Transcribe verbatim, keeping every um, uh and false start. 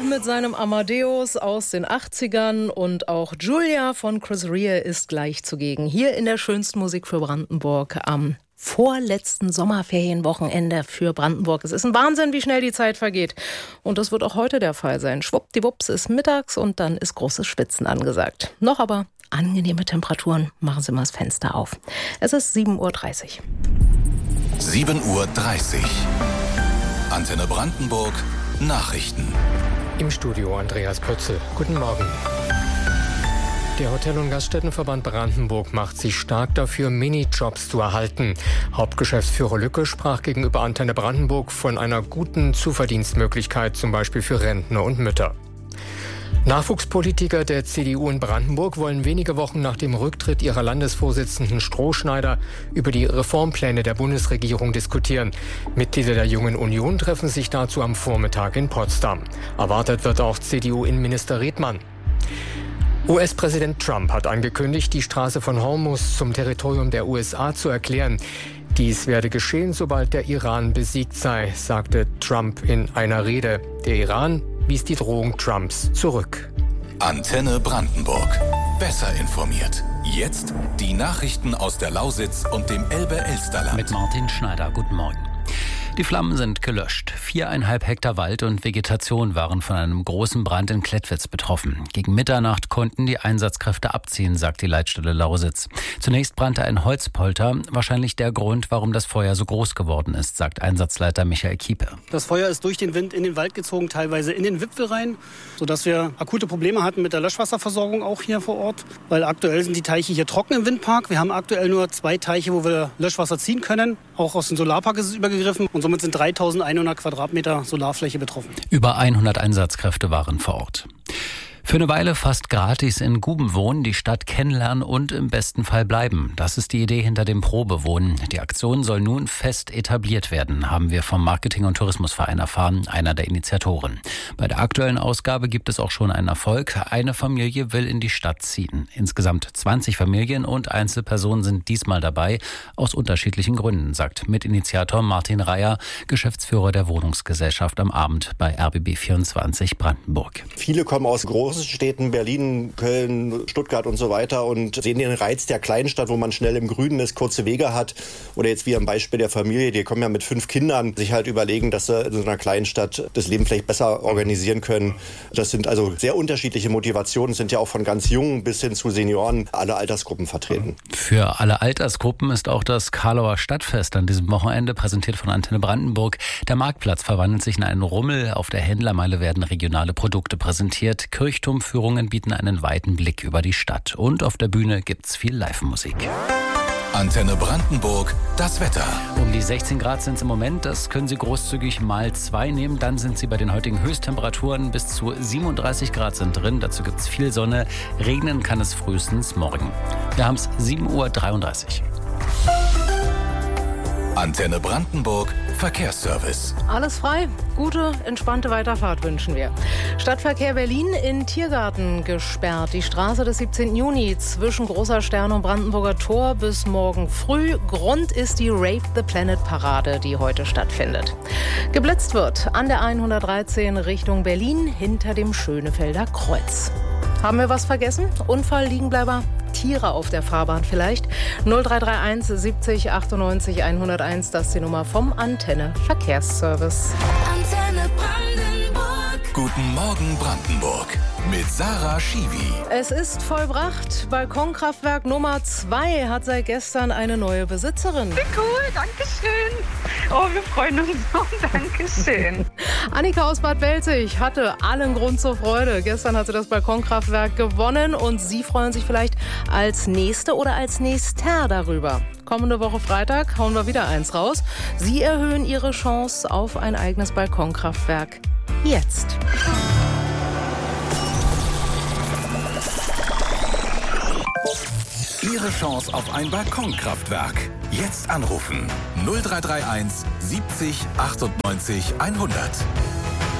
mit seinem Amadeus aus den achtzigern und auch Julia von Chris Rea ist gleich zugegen. Hier in der schönsten Musik für Brandenburg am vorletzten Sommerferienwochenende für Brandenburg. Es ist ein Wahnsinn, wie schnell die Zeit vergeht. Und das wird auch heute der Fall sein. Schwuppdiwupps ist mittags und dann ist großes Schwitzen angesagt. Noch aber angenehme Temperaturen. Machen Sie mal das Fenster auf. Es ist sieben Uhr dreißig. sieben Uhr dreißig. Antenne Brandenburg. Nachrichten. Im Studio Andreas Pötzl. Guten Morgen. Der Hotel- und Gaststättenverband Brandenburg macht sich stark dafür, Minijobs zu erhalten. Hauptgeschäftsführer Lücke sprach gegenüber Antenne Brandenburg von einer guten Zuverdienstmöglichkeit, zum Beispiel für Rentner und Mütter. Nachwuchspolitiker der C D U in Brandenburg wollen wenige Wochen nach dem Rücktritt ihrer Landesvorsitzenden Strohschneider über die Reformpläne der Bundesregierung diskutieren. Mitglieder der Jungen Union treffen sich dazu am Vormittag in Potsdam. Erwartet wird auch C D U-Innenminister Redmann. U S-Präsident Trump hat angekündigt, die Straße von Hormuz zum Territorium der U S A zu erklären. Dies werde geschehen, sobald der Iran besiegt sei, sagte Trump in einer Rede. Der Iran wies die Drohung Trumps zurück. Antenne Brandenburg. Besser informiert. Jetzt die Nachrichten aus der Lausitz und dem Elbe-Elsterland. Mit Martin Schneider. Guten Morgen. Die Flammen sind gelöscht. Viereinhalb Hektar Wald und Vegetation waren von einem großen Brand in Klettwitz betroffen. Gegen Mitternacht konnten die Einsatzkräfte abziehen, sagt die Leitstelle Lausitz. Zunächst brannte ein Holzpolter. Wahrscheinlich der Grund, warum das Feuer so groß geworden ist, sagt Einsatzleiter Michael Kiepe. Das Feuer ist durch den Wind in den Wald gezogen, teilweise in den Wipfel rein, sodass wir akute Probleme hatten mit der Löschwasserversorgung auch hier vor Ort. Weil aktuell sind die Teiche hier trocken im Windpark. Wir haben aktuell nur zwei Teiche, wo wir Löschwasser ziehen können. Auch aus dem Solarpark ist es übergegriffen. Und somit sind dreitausendeinhundert Quadratmeter Solarfläche betroffen. Über hundert Einsatzkräfte waren vor Ort. Für eine Weile fast gratis in Guben wohnen, die Stadt kennenlernen und im besten Fall bleiben. Das ist die Idee hinter dem Probewohnen. Die Aktion soll nun fest etabliert werden, haben wir vom Marketing- und Tourismusverein erfahren, einer der Initiatoren. Bei der aktuellen Ausgabe gibt es auch schon einen Erfolg. Eine Familie will in die Stadt ziehen. Insgesamt zwanzig Familien und Einzelpersonen sind diesmal dabei, aus unterschiedlichen Gründen, sagt Mitinitiator Martin Reier, Geschäftsführer der Wohnungsgesellschaft am Abend bei R B B vierundzwanzig Brandenburg. Viele kommen aus großen Städten, Berlin, Köln, Stuttgart und so weiter und sehen den Reiz der Kleinstadt, wo man schnell im Grünen ist, kurze Wege hat. Oder jetzt wie am Beispiel der Familie, die kommen ja mit fünf Kindern, sich halt überlegen, dass sie in so einer Kleinstadt das Leben vielleicht besser organisieren können. Das sind also sehr unterschiedliche Motivationen, sind ja auch von ganz Jungen bis hin zu Senioren, alle Altersgruppen vertreten. Für alle Altersgruppen ist auch das Karlauer Stadtfest an diesem Wochenende, präsentiert von Antenne Brandenburg. Der Marktplatz verwandelt sich in einen Rummel. Auf der Händlermeile werden regionale Produkte präsentiert. Kirchturmführungen bieten einen weiten Blick über die Stadt. Und auf der Bühne gibt's viel Live-Musik. Antenne Brandenburg, das Wetter. Um die sechzehn Grad sind es im Moment. Das können Sie großzügig mal zwei nehmen. Dann sind Sie bei den heutigen Höchsttemperaturen. Bis zu siebenunddreißig Grad sind drin. Dazu gibt es viel Sonne. Regnen kann es frühestens morgen. Wir haben es sieben Uhr dreiunddreißig. Antenne Brandenburg, Verkehrsservice. Alles frei, gute, entspannte Weiterfahrt wünschen wir. Stadtverkehr Berlin in Tiergarten gesperrt. Die Straße des siebzehnten Juni zwischen Großer Stern und Brandenburger Tor bis morgen früh. Grund ist die Rave the Planet Parade, die heute stattfindet. Geblitzt wird an der hundertdreizehn Richtung Berlin hinter dem Schönefelder Kreuz. Haben wir was vergessen? Unfall, Liegenbleiber? Tiere auf der Fahrbahn vielleicht? null drei drei eins siebzig achtundneunzig hunderteins, das ist die Nummer vom Antenne Verkehrsservice. Antenne Brandenburg. Guten Morgen Brandenburg mit Sarah Schiwi. Es ist vollbracht. Balkonkraftwerk Nummer zwei hat seit gestern eine neue Besitzerin. Wie cool, danke schön. Oh, wir freuen uns so, danke schön. Annika aus Bad Belzig hatte allen Grund zur Freude. Gestern hat sie das Balkonkraftwerk gewonnen und Sie freuen sich vielleicht als Nächste oder als Nächster darüber. Kommende Woche Freitag hauen wir wieder eins raus. Sie erhöhen Ihre Chance auf ein eigenes Balkonkraftwerk jetzt. Ihre Chance auf ein Balkonkraftwerk. Jetzt anrufen null drei drei eins siebzig achtundneunzig hundert.